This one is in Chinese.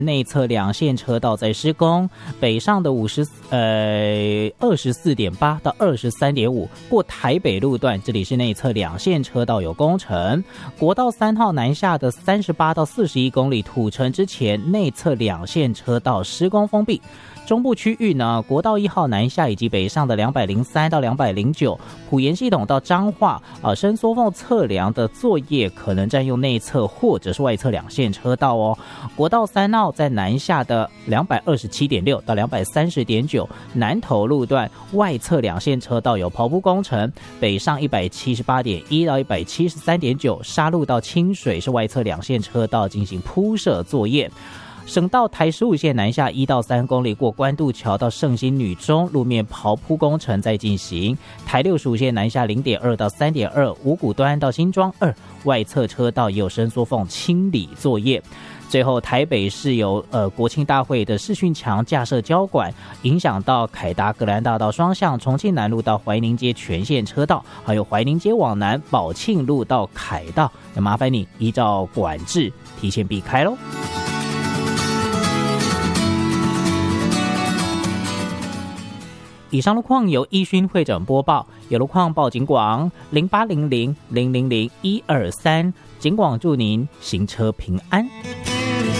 内侧两线车道在施工，北上的24.8到23.5过台北路段，这里是内侧两线车道有工程。国道3号南下的38到41公里土城之前，内侧两线车道施工封闭。中部区域呢，国道1号南下以及北上的203到209埔盐系统到彰化伸缩缝测量的作业可能占用内侧或者是外侧两线车道哦。国道3号在南下的227.6到230.9南投路段外侧两线车道有刨铺工程，北上178.1到173.9沙鹿到清水是外侧两线车道进行铺设作业。省道台15线南下1到3公里过关渡桥到圣心女中路面刨铺工程在进行。台65线南下 0.2 到 3.2 五股端到新庄2外侧车道也有伸缩缝清理作业。最后台北市有国庆大会的视讯墙架设交管，影响到凯达格兰大道双向重庆南路到怀宁街全线车道，还有怀宁街往南宝庆路到凯道，那麻烦你依照管制提前避开咯。以上路况由一勋会诊播报，有路况报警广0800000123，警广祝您行车平安。